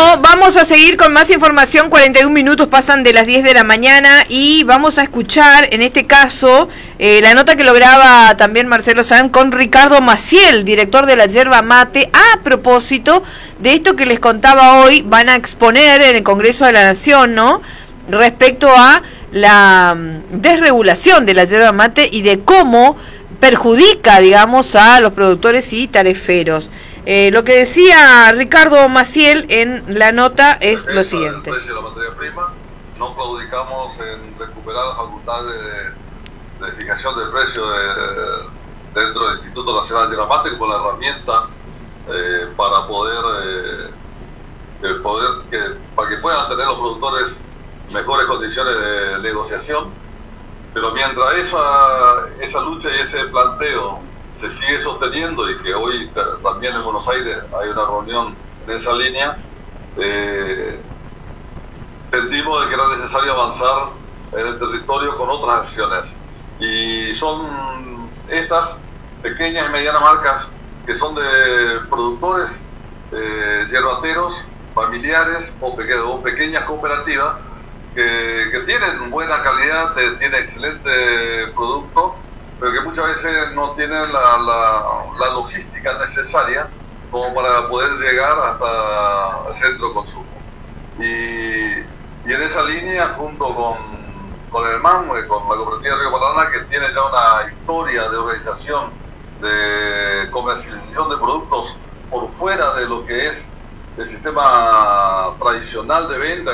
vamos a seguir con más información. 41 minutos pasan de las 10 de la mañana y vamos a escuchar, en este caso, la nota que lograba también Marcelo San con Ricardo Maciel, director de la Yerba Mate, a propósito de esto que les contaba hoy. Van a exponer en el Congreso de la Nación, ¿no?, respecto a la desregulación de la yerba mate y de cómo perjudica, digamos, a los productores y tareferos. Lo que decía Ricardo Maciel en la nota es lo siguiente. El precio de la materia prima, no claudicamos en recuperar la facultad de fijación del precio dentro del Instituto Nacional de Yerba Mate como la herramienta para para que puedan tener los productores mejores condiciones de negociación. Pero mientras esa lucha y ese planteo se sigue sosteniendo, y que hoy también en Buenos Aires hay una reunión en esa línea, sentimos de que era necesario avanzar en el territorio con otras acciones. Y son estas pequeñas y medianas marcas que son de productores yerbateros, familiares o pequeñas cooperativas que tienen buena calidad, tienen excelente producto, pero que muchas veces no tienen la logística necesaria como para poder llegar hasta el centro de consumo. Y en esa línea, junto con el MAM, con la Cooperativa Río Paraná, que tiene ya una historia de organización, de comercialización de productos por fuera de lo que es el sistema tradicional de venta,